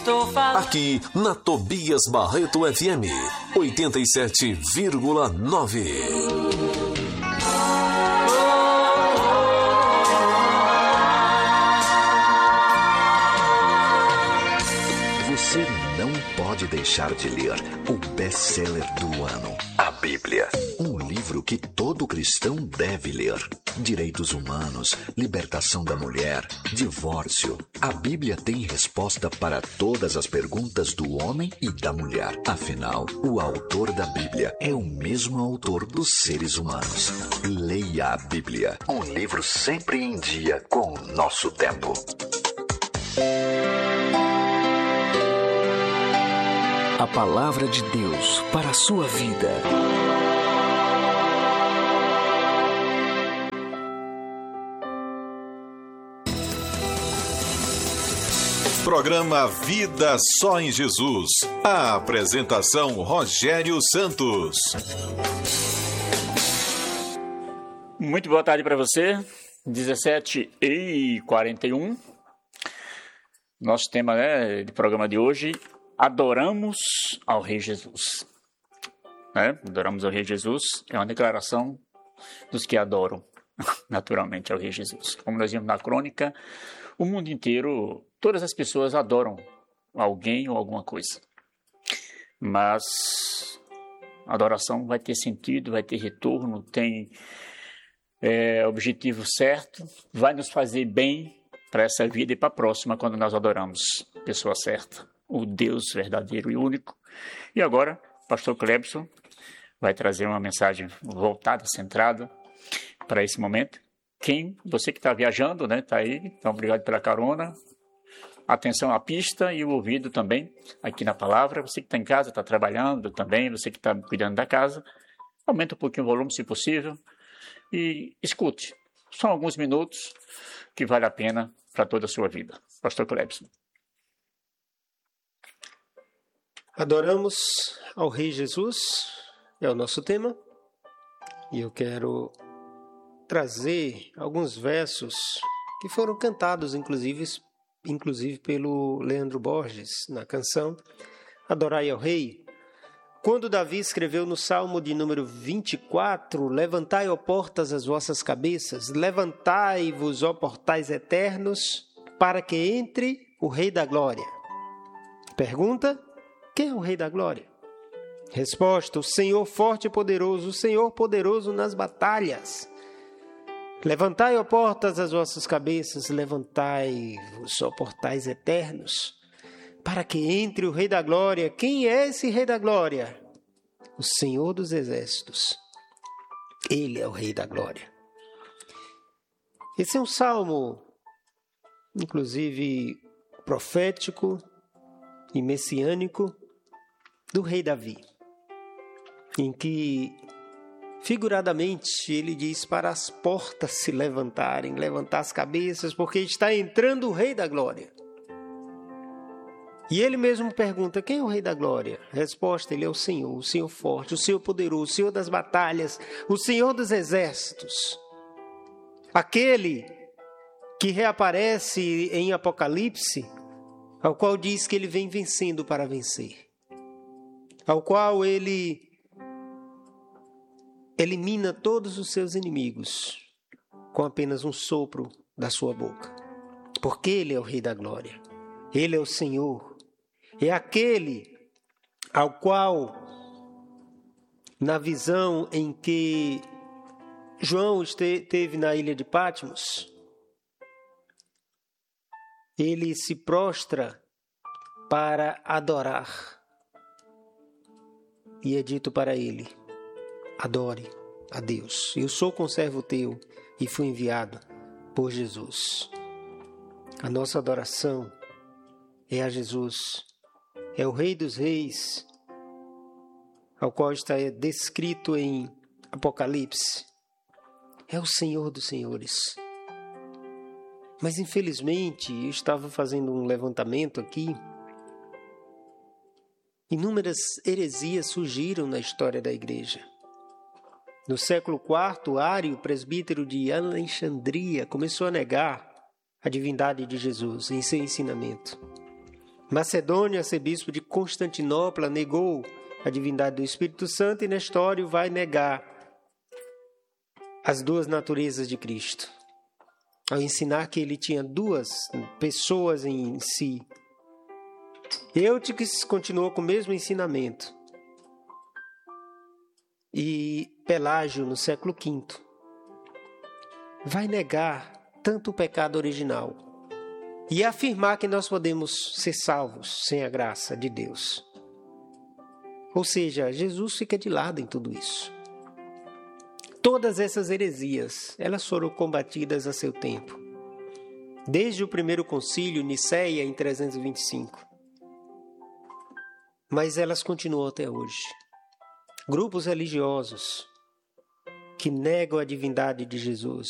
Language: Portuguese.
Aqui na Tobias Barreto FM 87,9. Você não pode deixar de ler o best-seller do ano, a Bíblia. Um livro que todo cristão deve ler. Direitos humanos, libertação da mulher, divórcio. A Bíblia tem resposta para todas as perguntas do homem e da mulher. Afinal, o autor da Bíblia é o mesmo autor dos seres humanos. Leia a Bíblia, um livro sempre em dia com o nosso tempo. A palavra de Deus para a sua vida. Programa Vida Só em Jesus. A apresentação Rogério Santos. Muito boa tarde para você. 17h41. Nosso tema de programa de hoje: adoramos ao Rei Jesus. Adoramos ao Rei Jesus é uma declaração dos que adoram naturalmente ao Rei Jesus. Como nós vimos na crônica, o mundo inteiro, todas as pessoas adoram alguém ou alguma coisa. Mas a adoração vai ter sentido, vai ter retorno, tem objetivo certo, vai nos fazer bem para essa vida e para a próxima quando nós adoramos a pessoa certa, o Deus verdadeiro e único. E agora, o pastor Clebson vai trazer uma mensagem voltada, centrada para esse momento. Você que está viajando, está aí, então obrigado pela carona. Atenção à pista e o ouvido também, aqui na palavra. Você que está em casa, está trabalhando também, você que está cuidando da casa, aumenta um pouquinho o volume, se possível, e escute. São alguns minutos que vale a pena para toda a sua vida. Pastor Clebson. Adoramos ao Rei Jesus, é o nosso tema, e eu quero trazer alguns versos que foram cantados, inclusive pelo Leandro Borges, na canção Adorai ao Rei. Quando Davi escreveu no Salmo de número 24, levantai, ó portas, as vossas cabeças, levantai-vos, ó portais eternos, para que entre o Rei da Glória. Pergunta: quem é o Rei da Glória? Resposta: o Senhor forte e poderoso, o Senhor poderoso nas batalhas. Levantai, ó portas, as vossas cabeças, levantai-vos, ó portais eternos, para que entre o Rei da Glória. Quem é esse Rei da Glória? O Senhor dos Exércitos. Ele é o Rei da Glória. Esse é um salmo, inclusive, profético e messiânico do rei Davi, em que, figuradamente, ele diz para as portas se levantarem, levantar as cabeças, porque está entrando o Rei da Glória. E ele mesmo pergunta: quem é o Rei da Glória? Resposta: ele é o Senhor forte, o Senhor poderoso, o Senhor das batalhas, o Senhor dos exércitos. Aquele que reaparece em Apocalipse, ao qual diz que ele vem vencendo para vencer, ao qual ele elimina todos os seus inimigos com apenas um sopro da sua boca, porque ele é o Rei da Glória, ele é o Senhor, é aquele ao qual, na visão em que João esteve na ilha de Patmos, ele se prostra para adorar. E é dito para ele: adore a Deus. Eu sou conservo teu e fui enviado por Jesus. A nossa adoração é a Jesus. É o Rei dos Reis, ao qual está descrito em Apocalipse. É o Senhor dos Senhores. Mas, infelizmente, eu estava fazendo um levantamento aqui. Inúmeras heresias surgiram na história da igreja. No século IV, Ário, presbítero de Alexandria, começou a negar a divindade de Jesus em seu ensinamento. Macedônio, arcebispo de Constantinopla, negou a divindade do Espírito Santo e Nestório vai negar as duas naturezas de Cristo, ao ensinar que ele tinha duas pessoas em si. Eutiques continuou com o mesmo ensinamento. E Pelágio, no século V, vai negar tanto o pecado original e afirmar que nós podemos ser salvos sem a graça de Deus. Ou seja, Jesus fica de lado em tudo isso. Todas essas heresias, elas foram combatidas a seu tempo. Desde o primeiro concílio, Nicéia, em 325. Mas elas continuam até hoje. Grupos religiosos que negam a divindade de Jesus,